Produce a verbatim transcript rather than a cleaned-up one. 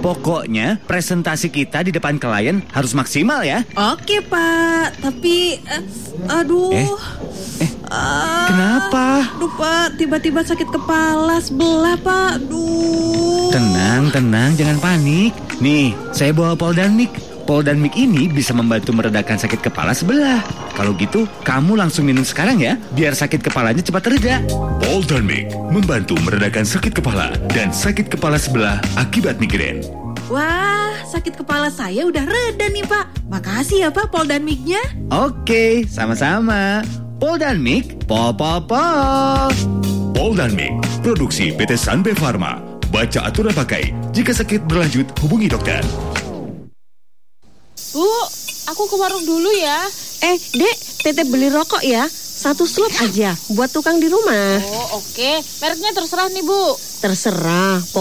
Pokoknya presentasi kita di depan klien harus maksimal ya. Oke Pak, tapi uh, aduh. Eh, eh uh, kenapa? Aduh Pak, tiba-tiba sakit kepala sebelah Pak. Aduh. Tenang, tenang, jangan panik. Nih, saya bawa Poldanmik. Poldanmik ini bisa membantu meredakan sakit kepala sebelah. Kalau gitu, kamu langsung minum sekarang ya, biar sakit kepalanya cepat reda. Poldanmik membantu meredakan sakit kepala dan sakit kepala sebelah akibat migrain. Wah, sakit kepala saya udah reda nih Pak. Makasih ya Pak Poldanmiknya. Oke, sama-sama. Poldanmik, po po po. Poldanmik, produksi P T Sanbe Pharma. Baca aturan pakai. Jika sakit berlanjut, hubungi dokter. Bu, aku ke warung dulu ya. Eh, Dek, Teteh beli rokok ya. Satu slop aja buat tukang di rumah. Oh, oke. Mereknya terserah nih, Bu. Terserah.